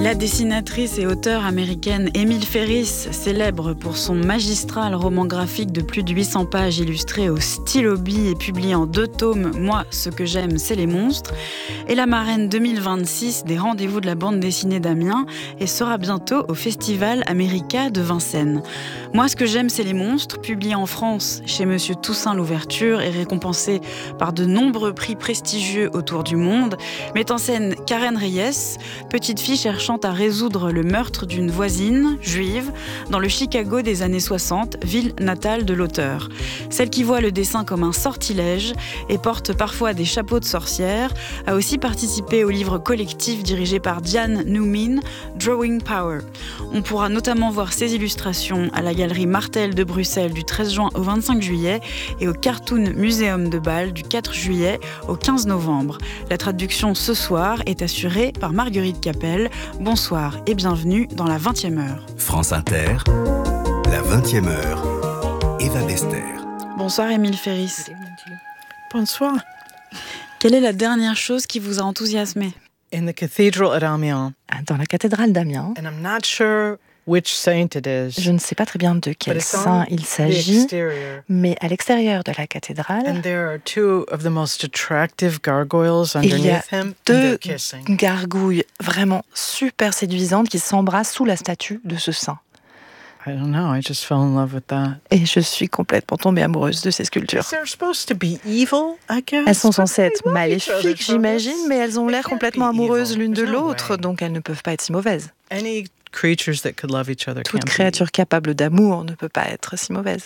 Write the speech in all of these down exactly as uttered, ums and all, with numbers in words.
La dessinatrice et auteure américaine Emile Ferris, célèbre pour son magistral roman graphique de plus de huit cents pages illustré au stylo bille et publié en deux tomes « Moi, ce que j'aime, c'est les monstres », est la marraine deux mille vingt-six des rendez-vous de la bande dessinée d'Amiens et sera bientôt au Festival America de Vincennes. « Moi, ce que j'aime, c'est les monstres », publié en France chez Monsieur Toussaint Louverture et récompensé par de nombreux prix prestigieux autour du monde, met en scène Karen Reyes, petite fille cherchant à résoudre le meurtre d'une voisine juive dans le Chicago des années soixante, ville natale de l'auteur. Celle qui voit le dessin comme un sortilège et porte parfois des chapeaux de sorcière, a aussi participé au livre collectif dirigé par Diane Noomin, Drawing Power. On pourra notamment voir ses illustrations à la galerie Martel de Bruxelles du treize juin au vingt-cinq juillet et au Cartoon Museum de Bâle du quatre juillet au quinze novembre. La traduction ce soir est assurée par Marguerite Capel. Bonsoir et bienvenue dans la vingtième heure. France Inter, la vingtième heure, Eva Bester. Bonsoir Émile Ferris. Bonsoir. Quelle est la dernière chose qui vous a enthousiasmé? In the cathedral at Amiens. Dans la cathédrale d'Amiens. And I'm not sure which saint it is. Je ne sais pas très bien de quel saint il s'agit, mais à l'extérieur de la cathédrale, And there are two of the most attractive gargoyles il y a underneath him, and deux they're kissing. gargouilles vraiment super séduisantes qui s'embrassent sous la statue de ce saint. I don't know, I just fell in love with that. Et je suis complètement tombée amoureuse de ces sculptures. They're supposed to be evil, I guess. Elles sont but censées they être love each other, maléfiques, so j'imagine, that's- mais elles ont they l'air can't complètement be amoureuses evil. l'une de There's no l'autre, way. donc elles ne peuvent pas être si mauvaises. Any creatures that could love each other Toute can't be créature capable d'amour ne peut pas être si mauvaise.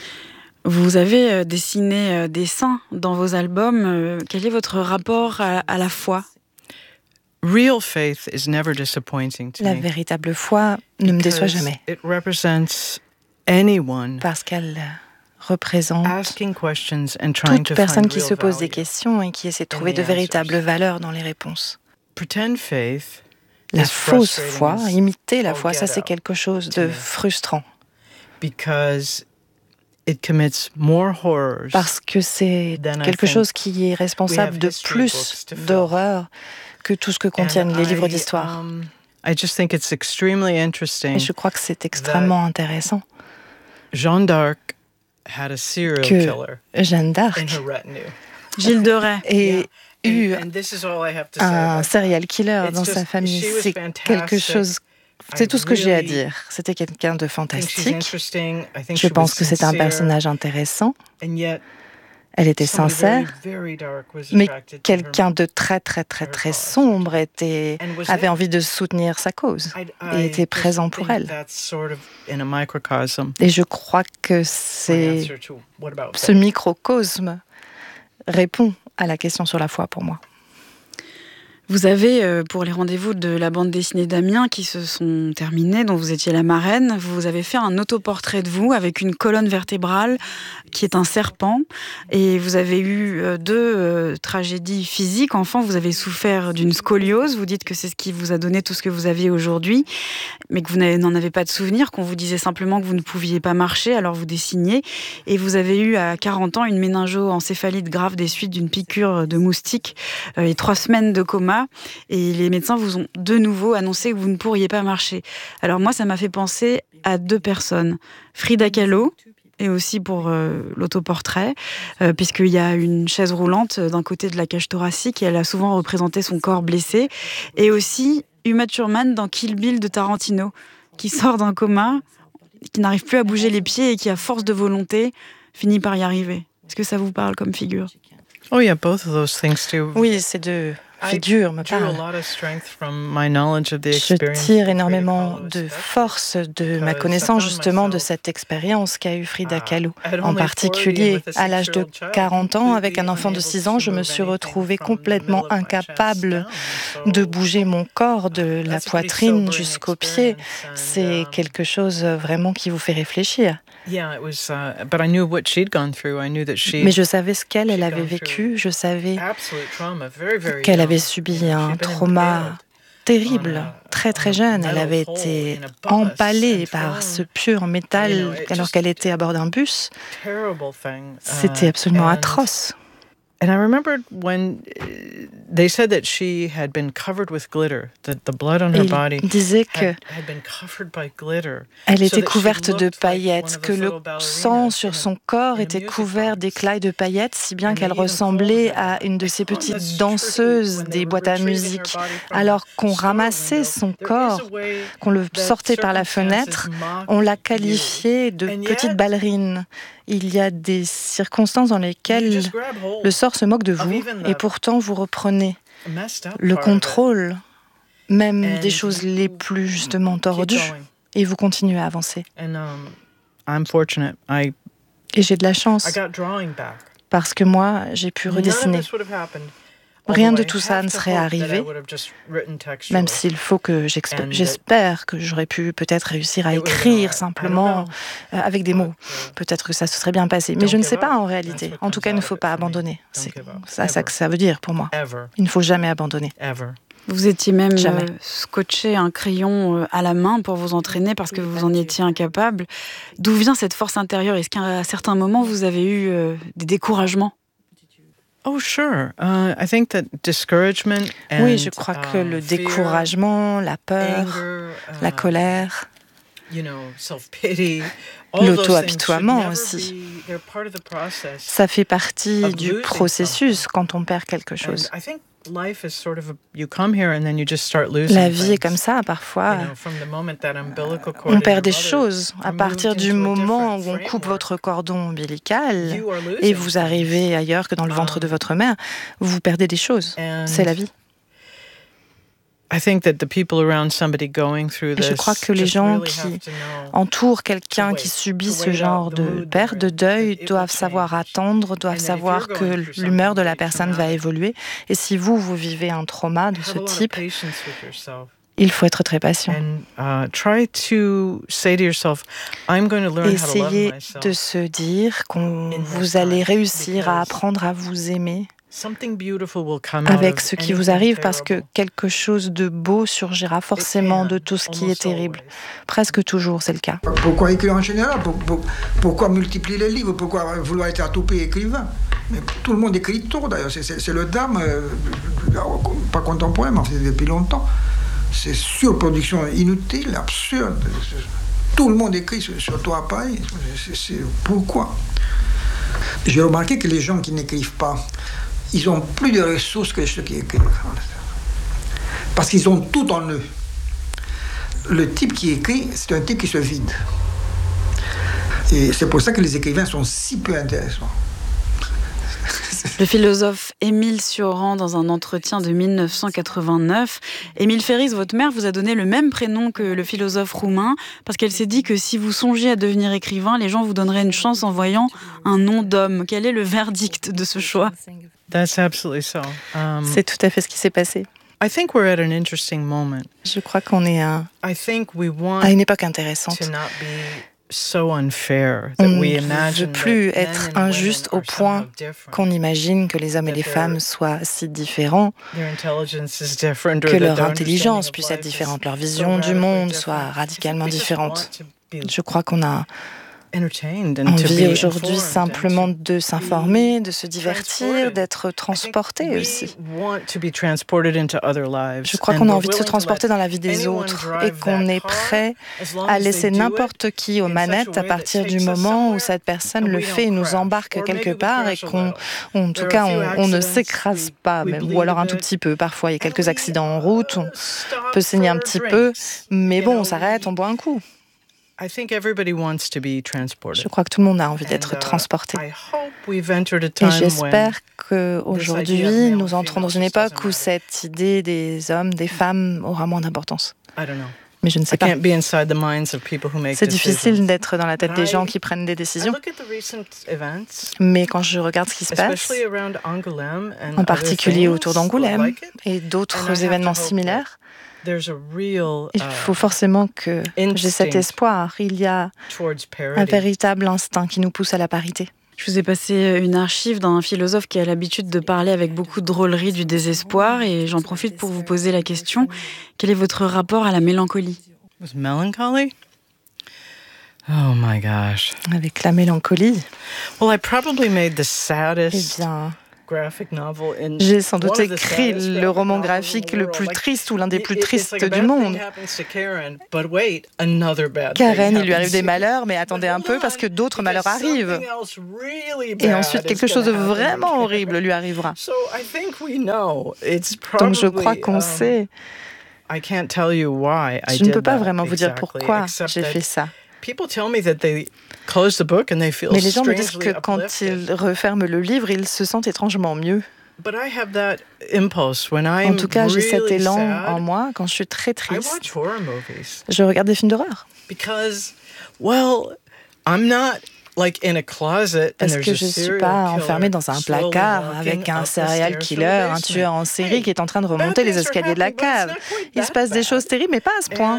Vous avez euh, dessiné euh, des saints dans vos albums. Euh, quel est votre rapport à, à la foi? Real faith is never disappointing to La me. véritable foi ne me déçoit because jamais, It represents anyone parce qu'elle représente asking questions and trying toute to personne find qui real se pose des value. questions et qui essaie de in trouver the de answers. véritables valeurs dans les réponses. Pretend faith La is fausse frustrating foi, as imiter la all foi, get ça c'est out quelque chose to de me. frustrant, because it commits more horrors parce que c'est Then I quelque think chose qui est responsable have de history plus books to fill. d'horreur que tout ce que contiennent And les livres I, d'histoire. um, I just think it's extremely interesting. Et je crois que c'est extrêmement intéressant Jeanne d'Arc had a serial que killer Jeanne in d'Arc her retinue. Gilles de Rais. ait eu And, and this is all I have to say un about serial killer It's dans just- sa famille. she was C'est fantastic. quelque chose, c'est I tout ce que j'ai à really dire. C'était quelqu'un de I think she's fantastique. interesting. I think Je she pense was que c'est un sincere, personnage intéressant. and yet Elle était somebody sincère, very, very dark was mais attracted to quelqu'un her. de très très très très sombre était, And was avait there. envie de soutenir sa cause I- et I était just présent pour think elle. that's sort of in a microcosm. Et je crois que My c'est answer to what about ce faith? microcosme répond à la question sur la foi pour moi. Vous avez, euh, pour les rendez-vous de la bande dessinée d'Amiens qui se sont terminés, dont vous étiez la marraine, vous avez fait un autoportrait de vous avec une colonne vertébrale qui est un serpent. Et vous avez eu euh, deux euh, tragédies physiques. Enfant, vous avez souffert d'une scoliose. Vous dites que c'est ce qui vous a donné tout ce que vous avez aujourd'hui, mais que vous n'avez- n'en avez pas de souvenir, qu'on vous disait simplement que vous ne pouviez pas marcher, alors vous dessiniez. Et vous avez eu à quarante ans une méningo-encéphalite grave des suites d'une piqûre de moustique euh, et trois semaines de coma. Et les médecins vous ont de nouveau annoncé que vous ne pourriez pas marcher. Alors moi, ça m'a fait penser à deux personnes. Frida Kahlo, et aussi pour euh, l'autoportrait, euh, puisqu'il y a une chaise roulante d'un côté de la cage thoracique et elle a souvent représenté son corps blessé. Et aussi Uma Thurman dans Kill Bill de Tarantino, qui sort d'un coma, qui n'arrive plus à bouger les pieds et qui, à force de volonté, finit par y arriver. Est-ce que ça vous parle comme figure? Oh yeah, both of those things too. Oui, ces deux figures me Drew a parlent. lot of strength from my knowledge of the Je experience tire that énormément Frida Kahlo de has had. force de ma Because I connaissance found justement de myself, cette expérience qu'a eu Frida uh, Kahlo. at En only particulier, forty and with a à l'âge de six-year-old child, quarante ans, avec un completely enfant de unable six to ans, je me move suis anything retrouvée from the complètement middle of my chest incapable down. So de bouger mon corps de la that's a pretty poitrine sobering jusqu'aux pieds. experience, and, C'est um, quelque chose vraiment qui vous fait réfléchir. Yeah, it was, uh, but I knew what she'd gone through. I knew that she Mais je savais ce qu'elle elle she'd avait gone vécu, je savais absolute trauma, very, very qu'elle young. avait subi You know, un she'd been trauma impaled terrible, on a- très très on a jeune. Elle metal avait pole été in a bus empalée and par thrown. ce pur You know, métal it alors just- qu'elle était à bord d'un bus. Terrible thing. C'était Uh, absolument and- atroce. And I remembered when they said that she had been covered with glitter, that the blood on her body had, had been covered by glitter. Elle était couverte de paillettes, que le sang sur son corps était couvert d'éclats de paillettes, si bien qu'elle ressemblait à une de ces petites danseuses des boîtes à musique. Alors qu'on ramassait son corps, qu'on le sortait par la fenêtre, on l'a qualifiée de petite ballerine. Il y a des circonstances dans lesquelles le sort se moque de vous et pourtant vous reprenez le contrôle, même des choses les plus justement tordues, et vous continuez à avancer. Et j'ai de la chance parce que moi, j'ai pu redessiner. Rien de tout ça ne serait arrivé, même s'il faut que j'espère, j'espère que j'aurais pu peut-être réussir à écrire simplement euh, avec des mots. Peut-être que ça se serait bien passé, mais je ne sais pas en réalité. En tout cas, il ne faut pas abandonner. C'est ça, ça que ça veut dire pour moi. Il ne faut jamais abandonner. Vous étiez même euh, scotché un crayon euh, à la main pour vous entraîner parce que vous en étiez incapable. D'où vient cette force intérieure? Est-ce qu'à certains moments, vous avez eu euh, des découragements? Oh, sure. Uh, I think that discouragement and, oui, je crois que le découragement, la peur, la colère, l'auto-apitoiement aussi, ça fait partie du processus quand on perd quelque chose. La vie est comme ça, parfois. On perd des choses. À partir du moment où on coupe votre cordon ombilical et vous arrivez ailleurs que dans le ventre de votre mère, vous perdez des choses. C'est la vie. Et je crois que les gens qui entourent quelqu'un qui subit ce genre de perte, de deuil, doivent savoir attendre, doivent savoir que l'humeur de la personne va évoluer. Et si vous, vous vivez un trauma de ce type, il faut être très patient. Essayez de se dire que vous allez réussir à apprendre à vous aimer avec ce qui vous arrive, parce que quelque chose de beau surgira forcément de tout ce qui est terrible. Presque toujours, c'est le cas. Pourquoi écrire en général? Pourquoi multiplier les livres? Pourquoi vouloir être à tout prix écrivain? Mais tout le monde écrit trop, d'ailleurs. C'est le drame, euh, pas contemporain, mais c'est depuis longtemps. C'est surproduction inutile, absurde. Tout le monde écrit sur, sur toi pareil. C'est pourquoi? J'ai remarqué que les gens qui n'écrivent pas, ils ont plus de ressources que ceux qui écrivent. Parce qu'ils ont tout en eux. Le type qui écrit, c'est un type qui se vide. Et c'est pour ça que les écrivains sont si peu intéressants. Le philosophe Émile Cioran, dans un entretien de mille neuf cent quatre-vingt-neuf, Émile Ferris, votre mère, vous a donné le même prénom que le philosophe roumain, parce qu'elle s'est dit que si vous songiez à devenir écrivain, les gens vous donneraient une chance en voyant un nom d'homme. Quel est le verdict de ce choix? That's absolutely so. Um, C'est tout à fait ce qui s'est passé. I think we're at an interesting moment. Je crois qu'on est à, I think we want à une époque intéressante. To not be so unfair On that ne we imagine veut plus that être men and injuste women au are point somehow different, qu'on imagine que les hommes et les femmes soient si différents, their intelligence is different, or que that leur their intelligence understanding puisse of être life is différente, leur so vision du radically monde different. soit radicalement We just différente. want to be Je crois qu'on a entertained and to envie be aujourd'hui informed simplement and to de s'informer, de se be divertir, transported. d'être I think transporté we aussi. want to be transported into other lives, Je crois and qu'on a we're envie de se willing to transporter let dans la vie des anyone autres drive et qu'on that est car prêt as long à as they laisser do it n'importe qui aux in such a manettes à way that partir du takes us moment où somewhere cette personne and le we fait et don't nous crash. embarque Or quelque maybe we part et crash a qu'on, little. en tout There cas, are a few on, on ne accidents, s'écrase we- pas, we même, bleed ou alors a un tout bit, petit peu. Parfois, il y a and quelques we, accidents en uh, route, on stop peut saigner un for petit peu, drinks. mais You bon, know, on s'arrête, we- on boit un coup. I think everybody wants to be transported. Je crois que tout le monde a envie d'être And, uh, transporté. I hope we've entered a Et time j'espère when qu'aujourd'hui, this idea of nous male entrons dans and une female époque just où doesn't cette idée des hommes, des femmes aura moins d'importance. I don't know. Mais je ne sais I pas. can't be inside the minds of people who make C'est difficile decisions. d'être dans la tête But des gens I- qui prennent des I décisions. look at the recent events, Mais quand je regarde ce qui se passe, especially around Angoulême and en other particulier things autour d'Angoulême like it, et and I d'autres have to événements hope that similaires, there's a real il uh, faut forcément que j'ai cet instinct espoir. Il y a towards un parity. véritable instinct qui nous pousse à la parité. Je vous ai passé une archive d'un philosophe qui a l'habitude de parler avec beaucoup de drôlerie du désespoir, et j'en profite pour vous poser la question. Quel est votre rapport à la mélancolie? With melancholy? Oh my gosh. Avec la mélancolie, Well, I probably made the eh saddest bien, J'ai sans doute écrit le roman graphique le plus triste ou l'un des plus tristes du monde. Karen, il lui arrive des malheurs, mais attendez un peu parce que d'autres malheurs arrivent. Et ensuite, quelque chose de vraiment horrible lui arrivera. Donc je crois qu'on sait. Je ne peux pas vraiment vous dire pourquoi j'ai fait ça. Mais les gens me disent que quand ils referment le livre, ils se sentent étrangement mieux. En tout cas, j'ai cet élan en moi quand je suis très triste. Je regarde des films d'horreur. Parce que je ne suis pas enfermée dans un placard avec un serial killer, un tueur en série qui est en train de remonter les escaliers de la cave. Il se passe des choses terribles, mais pas à ce point.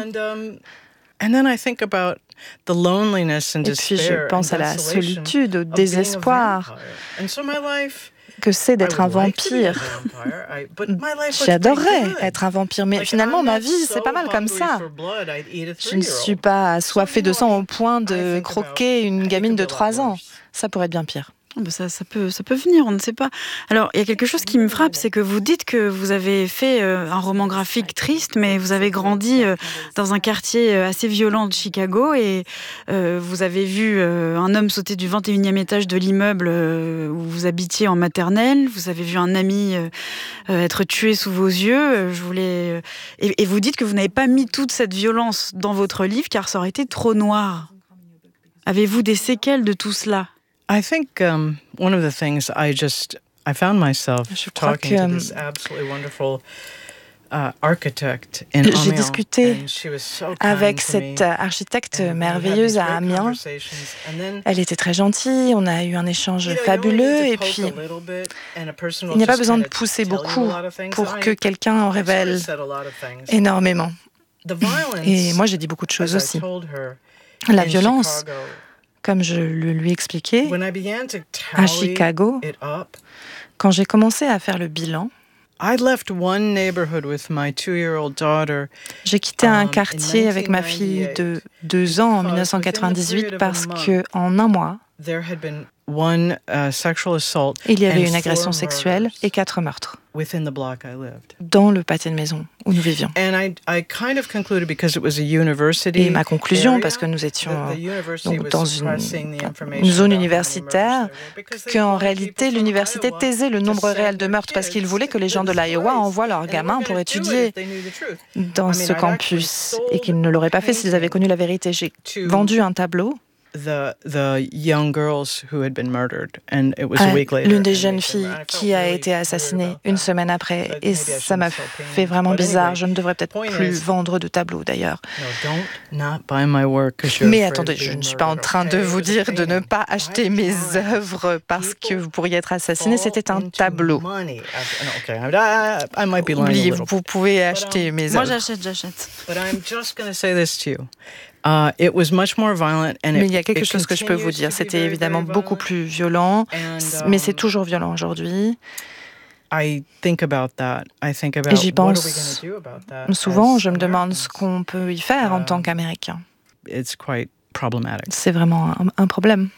Et puis je pense à la solitude, au désespoir que c'est d'être un vampire. J'adorerais être un vampire, mais finalement ma vie c'est pas mal comme ça. Je ne suis pas assoiffée de sang au point de croquer une gamine de trois ans. Ça pourrait être bien pire. Ça, ça, peut, ça peut venir, on ne sait pas. Alors, il y a quelque chose qui me frappe, c'est que vous dites que vous avez fait euh, un roman graphique triste, mais vous avez grandi euh, dans un quartier assez violent de Chicago et euh, vous avez vu euh, un homme sauter du vingt et unième étage de l'immeuble euh, où vous habitiez en maternelle, vous avez vu un ami euh, euh, être tué sous vos yeux. Je voulais, euh, et, et vous dites que vous n'avez pas mis toute cette violence dans votre livre car ça aurait été trop noir. Avez-vous des séquelles de tout cela ? I think um, one of the things I just I found myself talking to this absolutely wonderful uh, architect in Amiens. J'ai discuté avec cette architecte merveilleuse à Amiens. Elle était très gentille, on a eu un échange fabuleux et puis il n'y a pas besoin de pousser beaucoup pour que quelqu'un en révèle énormément. Et moi j'ai dit beaucoup de choses aussi. La violence, comme je le lui expliquais, à Chicago, quand j'ai commencé à faire le bilan, j'ai quitté un quartier avec ma fille de deux ans en dix-neuf cent quatre-vingt-dix-huit parce qu'en un mois, il y avait une agression sexuelle et quatre meurtres dans le pâté de maison où nous vivions. Et ma conclusion, parce que nous étions donc dans une, une zone universitaire, qu'en réalité l'université taisait le nombre réel de meurtres parce qu'ils voulaient que les gens de l'Iowa envoient leurs gamins pour étudier dans ce campus et qu'ils ne l'auraient pas fait s'ils avaient connu la vérité. J'ai vendu un tableau l'une des jeunes filles qui a été assassinée une semaine après. Et ça m'a fait vraiment bizarre. Je ne devrais peut-être plus vendre de tableaux, d'ailleurs. Mais attendez, je ne suis pas en train de vous dire de ne pas acheter mes œuvres parce que vous pourriez être assassiné. C'était un tableau. Oubliez, vous pouvez acheter mes œuvres. Moi, j'achète, j'achète. Uh, it was much more violent and mais il y a quelque chose que je peux vous dire. C'était évidemment beaucoup plus violent, mais c'est toujours violent aujourd'hui. I think about that. I think about Et j'y pense souvent. Je me demande ce qu'on peut y faire en tant qu'Américain. It's quite problematic. C'est vraiment un, un problème.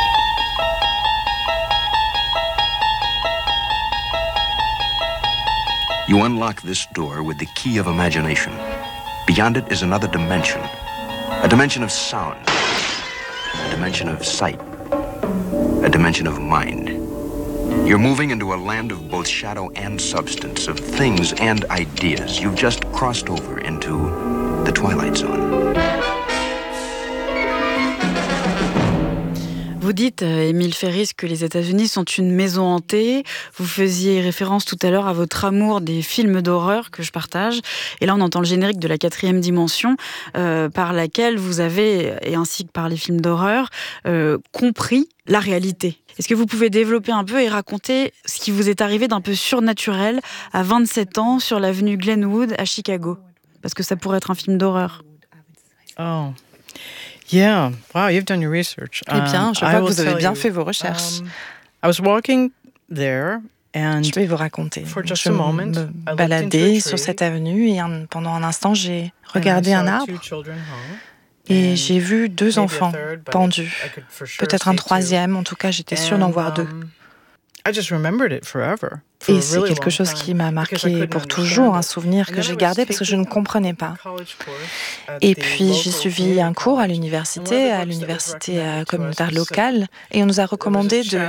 You unlock this door with the key of imagination. Beyond it is another dimension. A dimension of sound, a dimension of sight, a dimension of mind. You're moving into a land of both shadow and substance, of things and ideas. You've just crossed over into the Twilight Zone. Vous dites, Émile Ferris, que les États-Unis sont une maison hantée. Vous faisiez référence tout à l'heure à votre amour des films d'horreur que je partage. Et là, on entend le générique de la quatrième dimension, euh, par laquelle vous avez, et ainsi que par les films d'horreur, euh, compris la réalité. Est-ce que vous pouvez développer un peu et raconter ce qui vous est arrivé d'un peu surnaturel à vingt-sept ans sur l'avenue Glenwood à Chicago? Parce que ça pourrait être un film d'horreur. Oh. Yeah, wow, you've done your research. Eh bien, je vois que vous avez bien fait vos recherches. Um, I was walking there and je vais vous raconter. Je me baladais sur cette avenue et un, pendant un instant, j'ai regardé un arbre et j'ai vu deux enfants pendus. Peut-être un troisième, en tout cas, j'étais sûre d'en voir deux. Et c'est quelque chose qui m'a marqué pour toujours, un souvenir que j'ai gardé parce que je ne comprenais pas. Et puis j'ai suivi un cours à l'université, à l'université communautaire locale, et on nous a recommandé de,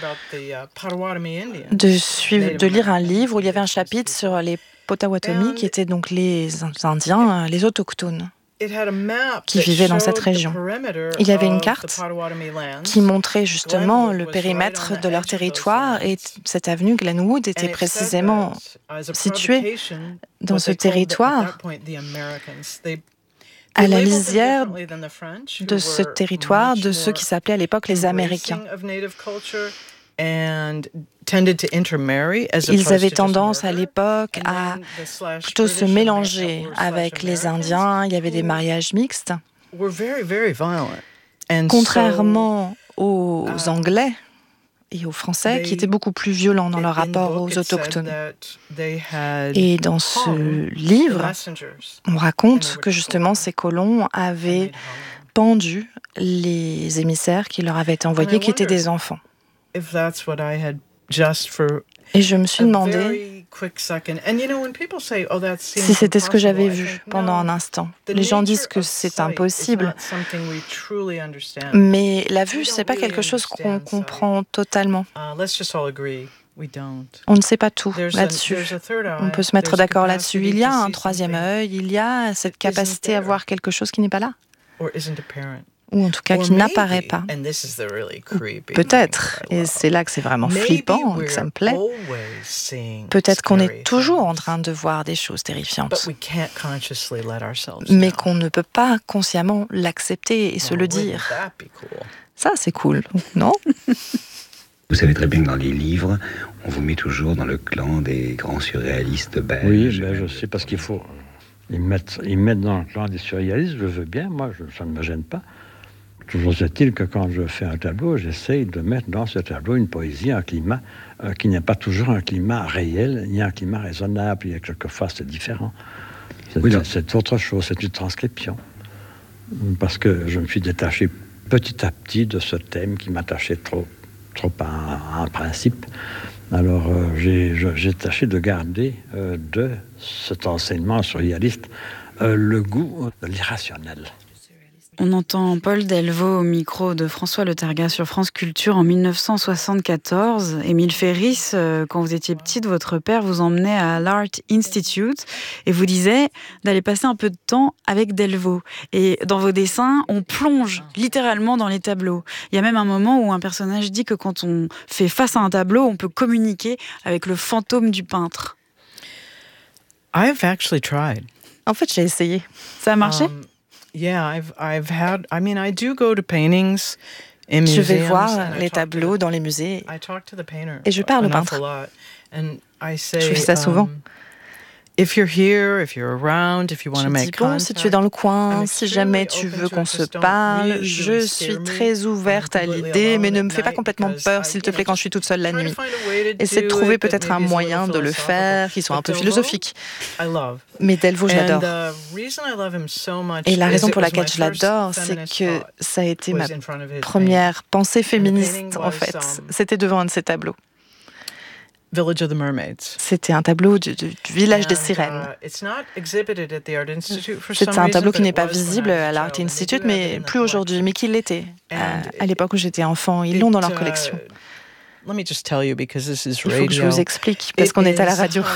de, suivre, de lire un livre où il y avait un chapitre sur les Potawatomi, qui étaient donc les Indiens, les autochtones, qui vivaient dans cette région. Il y avait une carte qui montrait justement le périmètre de leur territoire, et cette avenue Glenwood était précisément située dans ce territoire, à la lisière de ce territoire de ceux qui s'appelaient à l'époque les Américains. Ils avaient tendance à l'époque à plutôt se mélanger avec les Indiens. Il y avait des mariages mixtes. Contrairement aux Anglais et aux Français, qui étaient beaucoup plus violents dans leur rapport aux Autochtones. Et dans ce livre, on raconte que justement ces colons avaient pendu les émissaires qui leur avaient été envoyés, qui étaient des enfants. Et je me suis demandé si c'était ce que j'avais vu pendant un instant. Les gens disent que c'est impossible, mais la vue, c'est pas quelque chose qu'on comprend totalement. On ne sait pas tout là-dessus. On peut se mettre d'accord là-dessus. Il y a un troisième œil, il y a cette capacité à voir quelque chose qui n'est pas là. Ou en tout cas qui n'apparaît pas. Peut-être, et c'est là que c'est vraiment flippant, que ça me plaît, peut-être qu'on est toujours en train de voir des choses terrifiantes, mais qu'on ne peut pas consciemment l'accepter et se le dire. Ça, c'est cool, non ? Vous savez très bien que dans les livres, on vous met toujours dans le clan des grands surréalistes belges. Oui, ben je sais, parce qu'il faut... Ils mettent, ils mettent dans le clan des surréalistes, je veux bien, moi, je, ça ne me gêne pas. Toujours est-il que quand je fais un tableau, j'essaye de mettre dans ce tableau une poésie, un climat euh, qui n'est pas toujours un climat réel, ni un climat raisonnable. Il y a quelquefois, c'est différent. C'est, oui, c'est autre chose, c'est une transcription. Parce que je me suis détaché petit à petit de ce thème qui m'attachait trop, trop à, à un principe. Alors, euh, j'ai, je, j'ai tâché de garder euh, de cet enseignement surréaliste euh, le goût de l'irrationnel. On entend Paul Delvaux au micro de François Le Targa sur France Culture en dix-neuf cent soixante-quatorze. Émile Ferris, quand vous étiez petite, votre père vous emmenait à l'Art Institute et vous disait d'aller passer un peu de temps avec Delvaux. Et dans vos dessins, on plonge littéralement dans les tableaux. Il y a même un moment où un personnage dit que quand on fait face à un tableau, on peut communiquer avec le fantôme du peintre. I've actually tried. En fait, j'ai essayé. Ça a marché? Um, Yeah, I've I've had. I mean, I do go to paintings in museums. Je vais voir les tableaux dans les musées et je parle au peintre. Je fais ça souvent. If you're here, if you're around, if you want to make contact. Bon, si tu es dans le coin, si jamais tu veux qu'on se parle, je suis très ouverte à l'idée, mais ne me fais pas complètement peur, s'il te plaît, quand je suis toute seule la nuit. Essaie de trouver peut-être un moyen de le faire, qui soit un peu philosophique. Mais Delvaux, je l'adore. Et la raison pour laquelle je l'adore, c'est que ça a été ma première pensée féministe, en fait. C'était devant un de ses tableaux. Village of the Mermaids. C'était un tableau du, du, du village des sirènes. C'est un tableau qui n'est pas visible à l'Art Institute, mais plus aujourd'hui, mais qui l'était à, à l'époque où j'étais enfant. Ils l'ont dans leur collection. Il faut que je vous explique, parce qu'on est à la radio.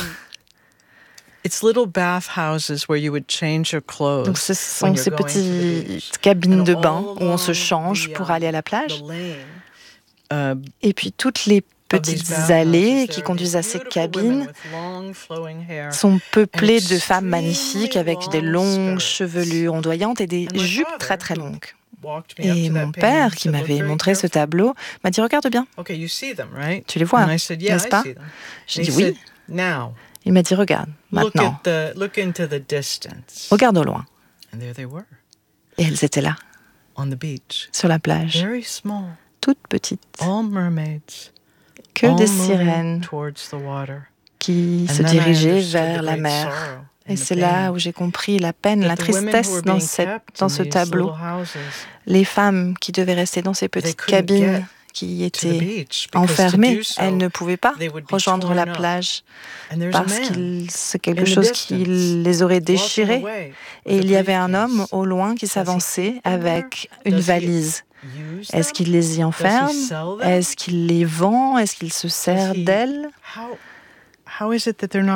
Donc ce sont ces petites cabines de bain où on se change pour aller à la plage. Et puis toutes les petites allées qui conduisent à ces cabines sont peuplées de femmes magnifiques avec des longues chevelures ondoyantes et des jupes très très longues. Et mon père, qui m'avait montré ce tableau, m'a dit « Regarde bien, tu les vois, n'est-ce pas ?» J'ai dit « Oui ». Il m'a dit « Regarde, maintenant, regarde au loin. » Et elles étaient là, sur la plage, toutes petites. Que des sirènes qui se dirigeaient vers la mer. Et c'est là où j'ai compris la peine, la tristesse dans, cette, dans ce tableau. Les femmes qui devaient rester dans ces petites cabines, qui étaient enfermées. Elles ne pouvaient pas rejoindre la plage parce que c'est quelque chose qui les aurait déchirées. Et il y avait un homme au loin qui s'avançait avec une valise. Est-ce qu'il les y enferme? Est-ce qu'il les vend? Est-ce qu'il se sert d'elles?